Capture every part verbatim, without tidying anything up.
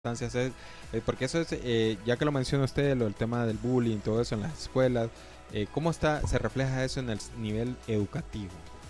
es, eh, porque eso es, eh, ya que lo menciona usted, lo, el tema del bullying, todo eso en las escuelas, eh, ¿cómo está, se refleja eso en el nivel educativo?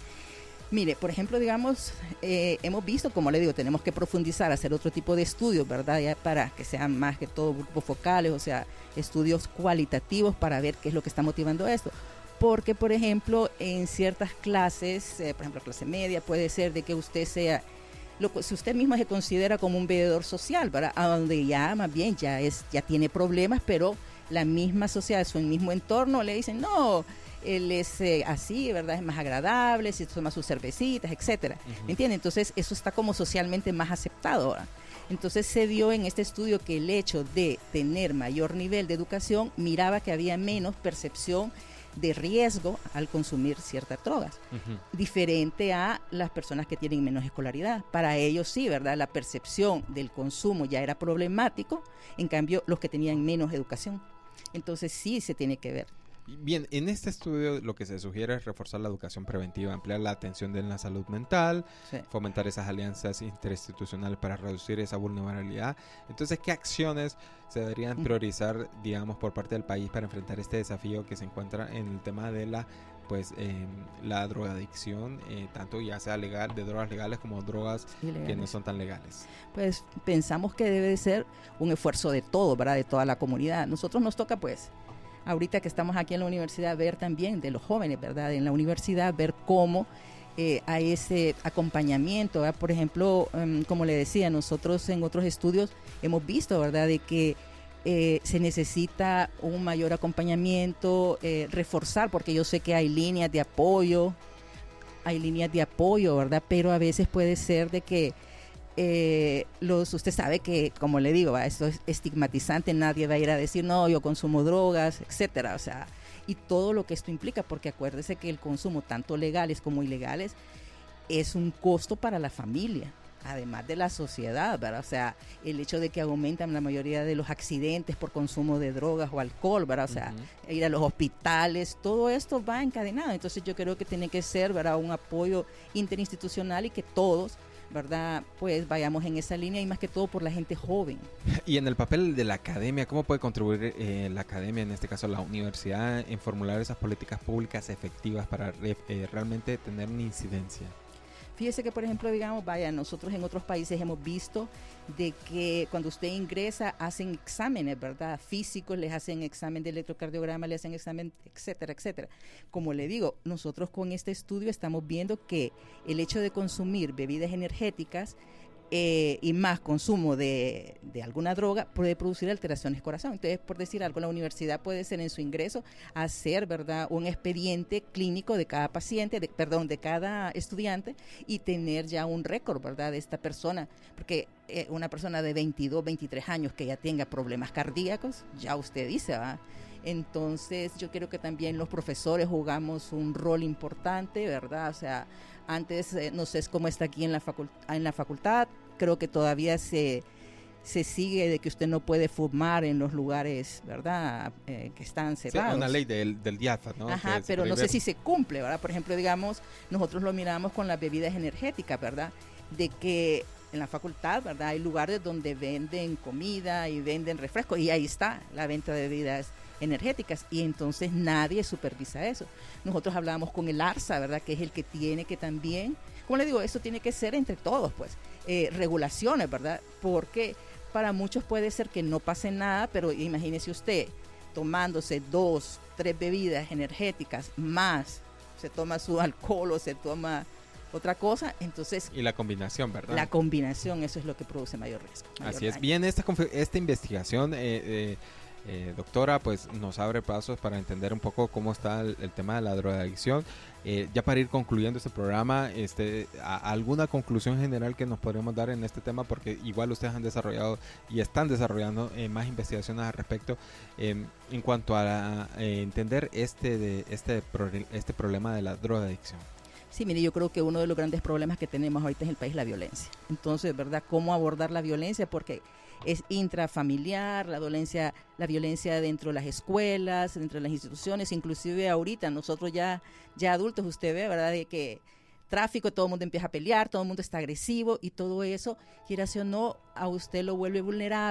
Mire, por ejemplo, digamos, eh, hemos visto, como le digo, tenemos que profundizar, hacer otro tipo de estudios, ¿verdad? Ya para que sean más que todo grupos focales, o sea, estudios cualitativos para ver qué es lo que está motivando esto. Porque, por ejemplo, en ciertas clases, eh, por ejemplo, clase media, puede ser de que usted sea, lo, si usted mismo se considera como un veedor social, ¿verdad? A donde ya más bien ya, es, ya tiene problemas, pero la misma sociedad, su mismo entorno le dicen, no, él es eh, así, ¿verdad? Es más agradable, si toma sus cervecitas, etcétera. Uh-huh. ¿Me entiende? Entonces, eso está como socialmente más aceptado ahora. Entonces, se vio en este estudio que el hecho de tener mayor nivel de educación miraba que había menos percepción de riesgo al consumir ciertas drogas, uh-huh. diferente a las personas que tienen menos escolaridad. Para ellos sí, ¿verdad? La percepción del consumo ya era problemático, en cambio, los que tenían menos educación. Entonces, sí se tiene que ver. Bien, en este estudio lo que se sugiere es reforzar la educación preventiva, ampliar la atención de la salud mental, sí. fomentar esas alianzas interinstitucionales para reducir esa vulnerabilidad. Entonces, ¿qué acciones se deberían priorizar, digamos, por parte del país para enfrentar este desafío que se encuentra en el tema de la, pues, eh, la drogadicción, eh, tanto ya sea legal, de drogas legales como drogas ilegales, que no son tan legales? Pues pensamos que debe de ser un esfuerzo de todo, ¿verdad? De toda la comunidad. Nosotros nos toca, pues, ahorita que estamos aquí en la universidad, ver también de los jóvenes, ¿verdad? En la universidad, ver cómo eh, hay ese acompañamiento, ¿verdad? Por ejemplo, um, como le decía, nosotros en otros estudios hemos visto, ¿verdad? De que eh, se necesita un mayor acompañamiento, eh, reforzar, porque yo sé que hay líneas de apoyo, hay líneas de apoyo, ¿verdad? Pero a veces puede ser de que Eh, los, usted sabe que, como le digo, ¿va? Esto es estigmatizante, nadie va a ir a decir, no, yo consumo drogas, etcétera, o sea, y todo lo que esto implica, porque acuérdese que el consumo, tanto legales como ilegales, es un costo para la familia, además de la sociedad, ¿verdad? O sea, el hecho de que aumentan la mayoría de los accidentes por consumo de drogas o alcohol, ¿verdad? O sea, uh-huh. ir a los hospitales, todo esto va encadenado, entonces yo creo que tiene que ser, ¿verdad? Un apoyo interinstitucional y que todos, ¿verdad? Pues vayamos en esa línea y más que todo por la gente joven. Y en el papel de la academia, ¿cómo puede contribuir eh, la academia, en este caso la universidad, en formular esas políticas públicas efectivas para eh, realmente tener una incidencia? Fíjese que, por ejemplo, digamos, vaya, nosotros en otros países hemos visto de que cuando usted ingresa hacen exámenes, ¿verdad? Físicos, les hacen examen de electrocardiograma, le hacen examen, etcétera, etcétera. Como le digo, nosotros con este estudio estamos viendo que el hecho de consumir bebidas energéticas Eh, y más consumo de, de alguna droga puede producir alteraciones corazón. Entonces, por decir algo, la universidad puede ser en su ingreso hacer, ¿verdad?, un expediente clínico de cada paciente, de, perdón, de cada estudiante y tener ya un récord, ¿verdad?, de esta persona, porque eh, una persona de veintidós, veintitrés años que ya tenga problemas cardíacos, ya usted dice, ¿va? Entonces, yo creo que también los profesores jugamos un rol importante, ¿verdad? O sea, antes, eh, no sé cómo está aquí en la, facult- en la facultad, creo que todavía se, se sigue de que usted no puede fumar en los lugares, ¿verdad?, eh, que están cerrados. Sí, una ley del, del DIAFA, ¿no? Ajá, que pero no sé si se cumple, ¿verdad? Por ejemplo, digamos, nosotros lo miramos con las bebidas energéticas, ¿verdad? De que en la facultad, ¿verdad?, hay lugares donde venden comida y venden refrescos y ahí está la venta de bebidas energéticas y entonces nadie supervisa eso. Nosotros hablábamos con el ARSA, ¿verdad?, que es el que tiene que también, como le digo, eso tiene que ser entre todos, pues, eh, regulaciones, ¿verdad? Porque para muchos puede ser que no pase nada, pero imagínese usted tomándose dos, tres bebidas energéticas más, se toma su alcohol o se toma otra cosa, entonces... Y la combinación, ¿verdad? La combinación, eso es lo que produce mayor riesgo. Mayor Así es. daño. Bien, esta, esta investigación, eh, eh, eh, doctora, pues nos abre pasos para entender un poco cómo está el, el tema de la drogadicción. Eh, ya para ir concluyendo este programa, este, a, ¿alguna conclusión general que nos podríamos dar en este tema? Porque igual ustedes han desarrollado y están desarrollando eh, más investigaciones al respecto eh, en cuanto a, a eh, entender este, de, este, pro, este problema de la drogadicción. Sí, mire, yo creo que uno de los grandes problemas que tenemos ahorita en el país es la violencia. Entonces, ¿verdad?, ¿cómo abordar la violencia? Porque es intrafamiliar, la violencia, la violencia dentro de las escuelas, dentro de las instituciones, inclusive ahorita nosotros ya, ya adultos, usted ve, ¿verdad?, de que tráfico, todo el mundo empieza a pelear, todo el mundo está agresivo y todo eso, quiera o no, a usted lo vuelve vulnerable